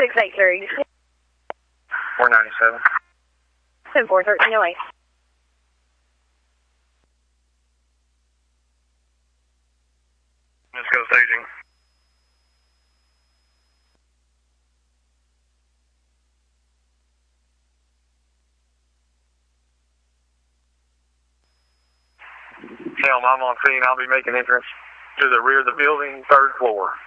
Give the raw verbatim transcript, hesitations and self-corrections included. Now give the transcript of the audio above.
six eight three. four ninety-seven. seven four thirteen oh eight. Let's go staging. Tell them I'm on scene. I'll be making entrance to the rear of the building, third floor.